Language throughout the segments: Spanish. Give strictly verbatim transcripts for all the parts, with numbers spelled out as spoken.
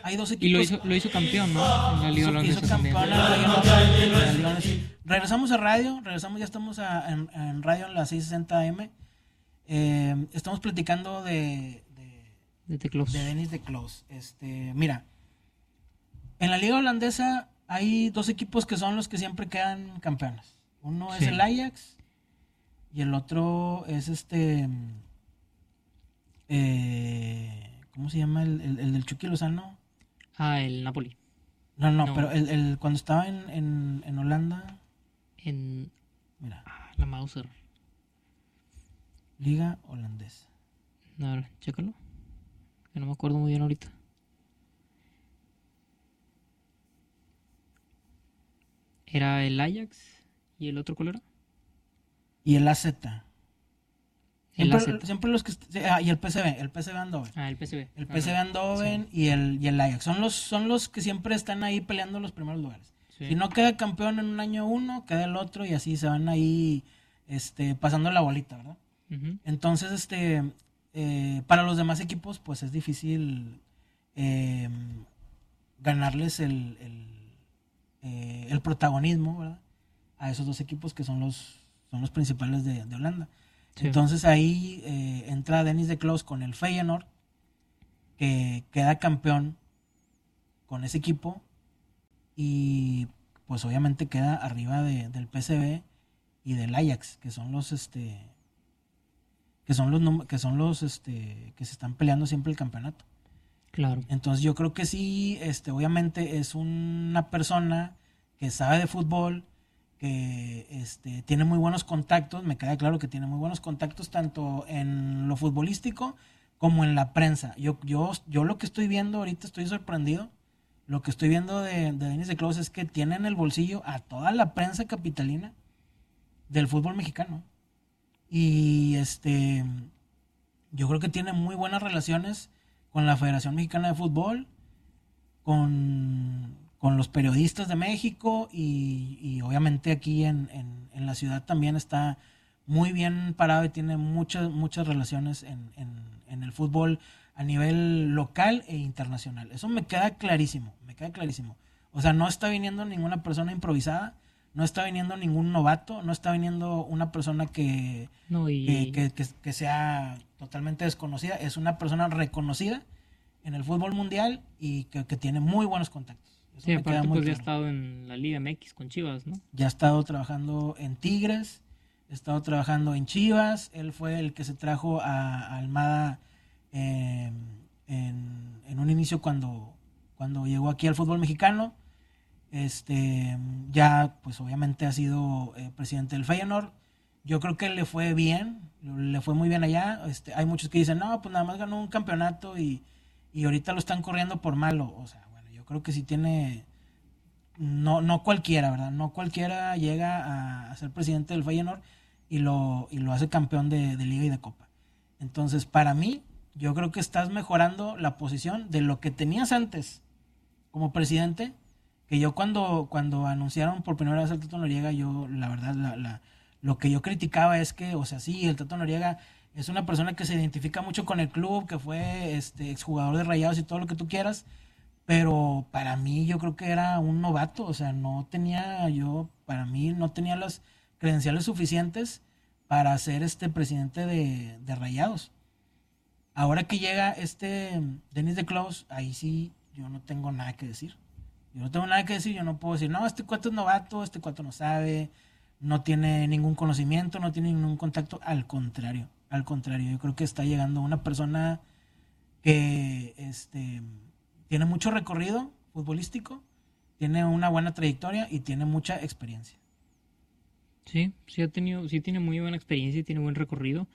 hay dos equipos. Y lo hizo, lo hizo campeón, ¿no? En la Liga Holandesa. Hizo campeón en la Liga Holandesa, en la Liga Holandesa. Regresamos a radio, regresamos, ya estamos a, en, en radio en la seiscientos sesenta A M. Eh, estamos platicando de de, de, de, Clos. de Dennis de Clos. Este, mira, en la Liga Holandesa hay dos equipos que son los que siempre quedan campeones. Uno sí. es el Ajax y el otro es este... Eh, ¿Cómo se llama? El, el, el del Chucky Lozano. Ah, el Napoli. No, no, no. pero el, el cuando estaba en, en, en Holanda. En... Mira. Ah, la Mauser. Liga Holandesa. A ver, chécalo. Que no me acuerdo muy bien ahorita. ¿Era el Ajax? ¿Y el otro cuál era? Y el A Z. El Siempre, siempre los que... Ah, y el P S V. El P S V Eindhoven. Ah, el P S V. El P S V Eindhoven sí. y, el, y el Ajax. Son los, son los que siempre están ahí peleando los primeros lugares. Sí. Si no queda campeón en un año uno, queda el otro y así se van ahí este, pasando la bolita, ¿verdad? Uh-huh. Entonces, este... Eh, para los demás equipos, pues es difícil eh, ganarles el, el, eh, el protagonismo, ¿verdad? A esos dos equipos que son los, son los principales de, de Holanda. Sí. Entonces ahí eh, entra Dennis de Clos con el Feyenoord, que queda campeón con ese equipo y pues obviamente queda arriba de, del P S V y del Ajax, que son los este que son los que son los este que se están peleando siempre el campeonato. Claro. Entonces yo creo que sí, este obviamente es una persona que sabe de fútbol, que este tiene muy buenos contactos, me queda claro que tiene muy buenos contactos tanto en lo futbolístico como en la prensa. Yo yo yo lo que estoy viendo ahorita estoy sorprendido. Lo que estoy viendo de, de Dennis de Clos es que tiene en el bolsillo a toda la prensa capitalina del fútbol mexicano. Y este yo creo que tiene muy buenas relaciones con la Federación Mexicana de Fútbol, con, con los periodistas de México y, y obviamente aquí en, en, en la ciudad también está muy bien parado y tiene muchas, muchas relaciones en, en, en el fútbol a nivel local e internacional. Eso me queda clarísimo, me queda clarísimo. O sea, no está viniendo ninguna persona improvisada, no está viniendo ningún novato, no está viniendo una persona que, no, y... que, que, que, que sea totalmente desconocida. Es una persona reconocida en el fútbol mundial y que, que tiene muy buenos contactos. Eso sí, me aparte queda muy pues claro. Ya ha estado en la Liga M X con Chivas, ¿no? Ya ha estado trabajando en Tigres, ha estado trabajando en Chivas. Él fue el que se trajo a, a Almada eh, en, en un inicio cuando, cuando llegó aquí al fútbol mexicano. Este, ya pues obviamente ha sido eh, presidente del Feyenoord. Yo creo que le fue bien, le fue muy bien allá. Este, hay muchos que dicen, no, pues nada más ganó un campeonato y, y ahorita lo están corriendo por malo. O sea, bueno, yo creo que sí tiene, no, no cualquiera, ¿verdad? No cualquiera llega a, a ser presidente del Feyenoord y lo, y lo hace campeón de, de Liga y de Copa. Entonces, para mí, yo creo que estás mejorando la posición de lo que tenías antes como presidente. Que yo cuando, cuando anunciaron por primera vez al Tato Noriega, yo la verdad, la, la, lo que yo criticaba es que, o sea, sí, el Tato Noriega es una persona que se identifica mucho con el club, que fue este exjugador de Rayados y todo lo que tú quieras, pero para mí yo creo que era un novato, o sea, no tenía, yo, para mí no tenía las credenciales suficientes para ser este presidente de, de Rayados. Ahora que llega este Dennis de Clos, ahí sí yo no tengo nada que decir. Yo no tengo nada que decir, yo no puedo decir, no, este cuate es novato, este cuate no sabe, no tiene ningún conocimiento, no tiene ningún contacto. Al contrario, al contrario, yo creo que está llegando una persona que este, tiene mucho recorrido futbolístico, tiene una buena trayectoria y tiene mucha experiencia. Sí, sí ha tenido, sí tiene muy buena experiencia y tiene buen recorrido.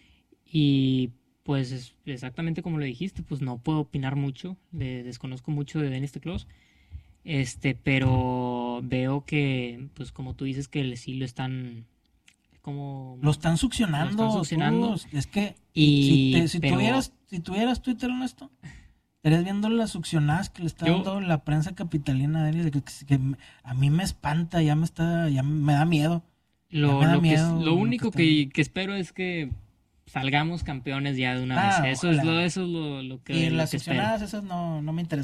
Y pues es exactamente como lo dijiste, pues no puedo opinar mucho, le desconozco mucho de Dennis de Clos. Este, pero veo que, pues como tú dices, que sí lo están como... Lo están succionando. Lo están succionando. Todos. Es que y, si, te, si, pero... tuvieras, si tuvieras Twitter en esto, estarías viendo las succionadas que le está Yo... dando la prensa capitalina de él, que, que, que a mí me espanta, ya me está, ya me da miedo. Lo, me da lo, miedo que, lo único que, que, que espero es que salgamos campeones ya de una ah, vez. Eso ojalá. es lo, eso es lo, lo que... Y lo las que succionadas espero. esas no, no me interesan.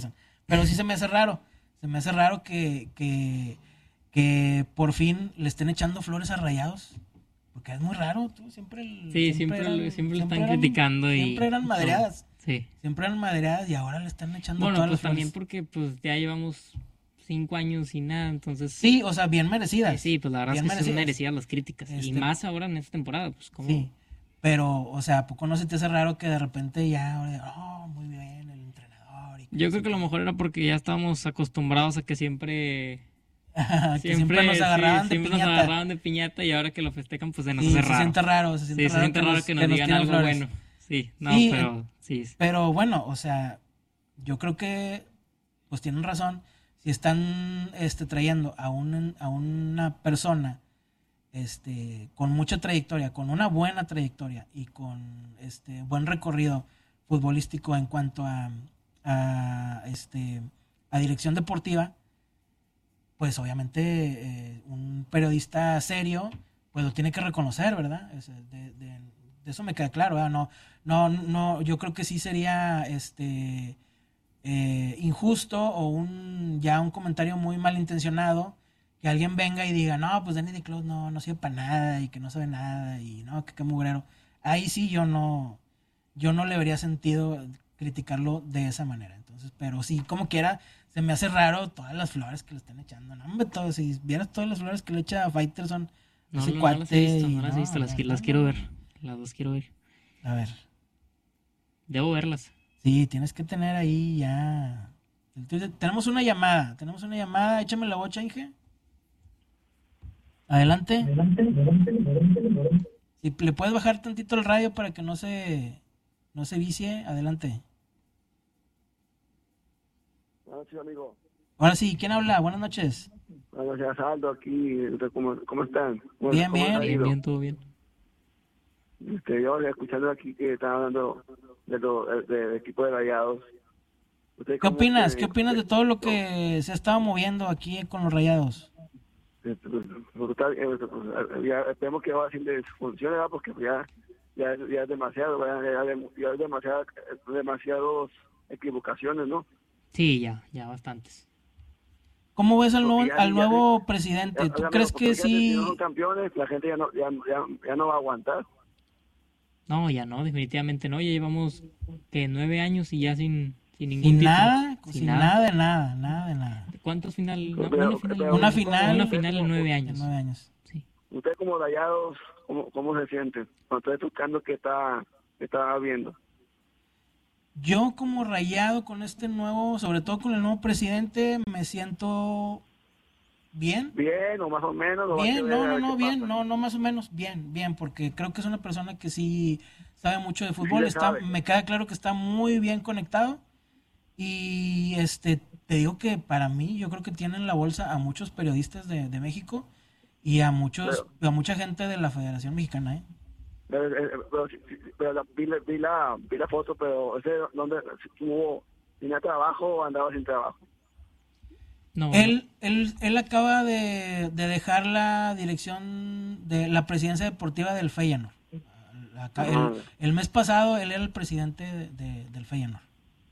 Pero sí se me hace raro, se me hace raro que, que, que por fin le estén echando flores a Rayados. Porque es muy raro, tú siempre, Sí, siempre, siempre, eran, lo, siempre lo siempre están eran- criticando y siempre eran todo. madreadas. Sí. Siempre eran madreadas y ahora le están echando Bueno, todas pues las flores. también porque pues ya llevamos cinco años sin nada, entonces Sí, o sea, bien eh, merecidas. sí, pues la verdad es bien que son merecidas. merecidas las críticas. Y Este, más ahora en esta temporada, pues como... Sí, pero, o sea, ¿a poco no se te hace raro que de repente ya, ahora, oh, muy bien, el entrenador? Y que Yo no creo sé que a lo qué? mejor era porque ya estábamos acostumbrados a que siempre... Que siempre Siempre, nos sí, agarraban de siempre nos piñata. agarraban de piñata y ahora que lo festejan, pues se nos Sí, hace se raro. siente raro, se siente Sí, se raro siente que raro nos, que que nos nos digan tiren algo flores. bueno. Sí, no, Sí, pero sí. pero bueno, o sea, yo creo que pues tienen razón. Si están este, trayendo a, un, a una persona este, con mucha trayectoria, con una buena trayectoria y con este buen recorrido futbolístico en cuanto a, a, este, a dirección deportiva, pues obviamente eh, un periodista serio pues lo tiene que reconocer, ¿verdad? Es, de, de, de eso me queda claro, ¿verdad? No, no, no, yo creo que sí sería este eh, injusto o un ya un comentario muy malintencionado que alguien venga y diga, no, pues Danny de Clos no, no sirve para nada y que no sabe nada y no, que qué mugrero. Ahí sí yo no, yo no le vería sentido criticarlo de esa manera. Entonces, pero sí, como quiera, se me hace raro todas las flores que le están echando. No, hombre, todo, si vieras todas las flores que le echa a Faitelson, No, ese no, no cuate. las he visto, y no las he visto, las, no, qui- las no, quiero no. ver. Las dos quiero ver. A ver, Debo verlas. sí, tienes que tener ahí ya. Entonces, tenemos una llamada, tenemos una llamada, échame la bocha, Inge. Adelante. Si le puedes bajar tantito el radio para que no se, no se vicie, adelante. Ah, sí, amigo. Ahora sí, ¿quién habla? Buenas noches. Bueno, ya Saldo aquí. ¿Cómo, cómo están? ¿Cómo, Bien, cómo les bien. ha Bien, ido? bien, todo bien. Este, yo escuchando aquí que están hablando de lo, de- del equipo de Rayados. ¿Usted ¿Qué cómo opinas? que- ¿Qué opinas de todo lo que se ha estado moviendo aquí con los Rayados? este, pues, pues, está- eh, pues, ya esperemos que ahora sí les funcione, ¿verdad? Porque ya, ya, es- ya es demasiado, ¿verdad? Ya, ya, ya es demasiada, demasiados equivocaciones, ¿no? Sí, ya, ya bastantes. ¿Cómo ves al, Porque nuevo, ya- al ya- nuevo Ya, presidente? ¿Tú oiga, crees amigo, que porque fíjate, si no sí? son campeones, la gente ya no, ya, ya, ya no va a aguantar. No, ya no, definitivamente no. Ya llevamos que nueve años y ya sin, sin ningún Sin título. nada, sin nada de nada, nada de nada. ¿Cuántos final? No, Pero- una final, pero- Una en- final. una final en nueve En años. nueve años. Sí. Usted como Rayados, ¿cómo, cómo se siente? Cuando está buscando que está, que está viendo. Yo como Rayado con este nuevo, sobre todo con el nuevo presidente, me siento bien. Bien, o más o menos. o hay que Bien, ver no, a no, ver no, qué bien, pasa. no, no, más o menos, bien, bien, porque creo que es una persona que sí sabe mucho de fútbol, le está, sabe. me queda claro que está muy bien conectado y este, te digo que para mí, yo creo que tienen la bolsa a muchos periodistas de, de México y a muchos, a mucha gente de la Federación Mexicana, ¿eh? Pero, eh, pero, sí, sí, pero la, vi, la, vi, la, vi la foto, pero ese donde tuvo, tenía trabajo o andaba sin trabajo. No, Él, él, él acaba de, de dejar la dirección de la presidencia deportiva del Feyenoord. Acá- el, Ah. el mes pasado él era el presidente de- de- del Feyenoord.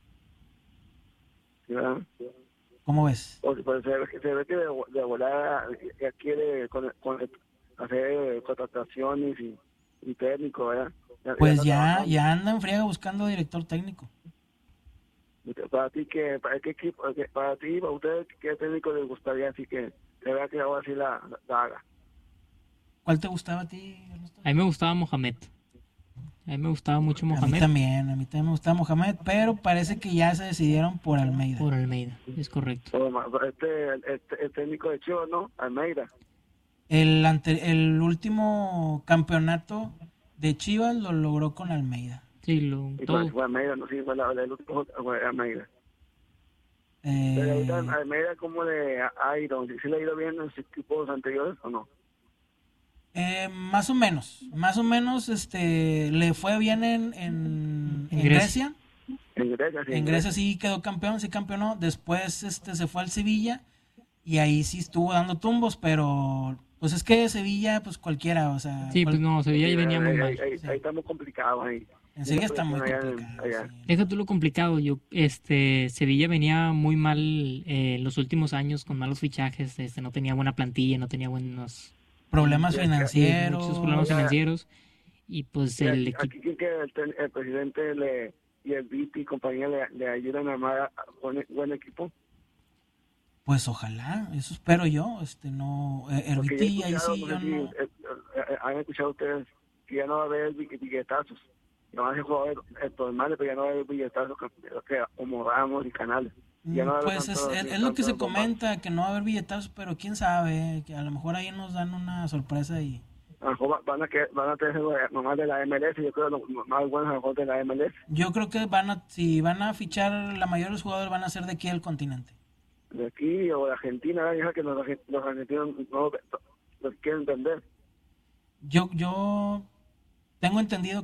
¿Sí, verdad? ¿Cómo ves? O sea, pues se, ve que- se ve que de, de volada ya quiere con, con, hacer contrataciones y, y técnico, ¿verdad? Ya- Pues está ya, trabajando. ya anda en friega buscando director técnico. Para ti, que para qué equipo, que- para ti, para ustedes, ¿qué técnico les gustaría así que se vea que ahora sí la, la, la haga? ¿Cuál te gustaba a ti, Ernesto? a mí me gustaba Mohamed. A mí me gustaba mucho A mí Mohamed también, a mí también me gustaba Mohamed, pero parece que ya se decidieron por Almeida. por Almeida. Es correcto. O ma- Este, este, el técnico de Chivas, ¿no? Almeida. El, ante- el último campeonato de Chivas lo logró con Almeida. Sí, lo, Y fue, todo. fue Almeida, no, sí, fue la, el último fue Almeida. Pero Eh, ahorita Almeida como de Iron, ¿sí le ha ido bien en sus equipos anteriores o no? eh, más o menos, más o menos este le fue bien en, en, En en Grecia. Grecia. En Grecia, sí. En Grecia sí quedó campeón, sí campeonó. Después este se fue al Sevilla y ahí sí estuvo dando tumbos, pero pues es que Sevilla, pues cualquiera, o sea, Sí, cual- pues no, Sevilla Sí, venía muy ahí, mal. ahí, ahí, Sí. ahí estamos complicados ahí. En Sevilla está muy Allá en- complicado. allá. sí. Deja tú lo complicado. Yo, este, Sevilla venía muy mal eh, en los últimos años con malos fichajes. Este, no tenía buena plantilla, no tenía buenos Problemas Sí, y financieros. muchos problemas Ya. financieros. Y pues Y el aquí, equipo, aquí que- que el, ten- el presidente le, y el V P y compañía le, le ayudan a armar a buen, buen equipo. Pues ojalá, eso espero yo. Este, no, eh, Porque yo he Herbiti, ahí escuchado, sí no yo sé si no. eh, eh, eh, han escuchado ustedes que ya no va a haber bigue- billetazos. No van a ser jugadores eh, normales, pero ya no va a haber billetazos que, que, como Ramos y Canales. Ya no va a haber Pues es, tanto- es, es lo que se tanto bombazos. comenta, que no va a haber billetazos, pero quién sabe, eh, que a lo mejor ahí nos dan una sorpresa y... A lo mejor va- van a, que, van a tener nomás de la M L S, yo creo los más buenos a lo mejor de la M L S. Yo creo que van a, si van a fichar, la mayoría de los jugadores van a ser de aquí del continente. De aquí o de Argentina, ¿verdad? Que los, argen- los argentinos no los quieren entender. Yo, yo tengo entendido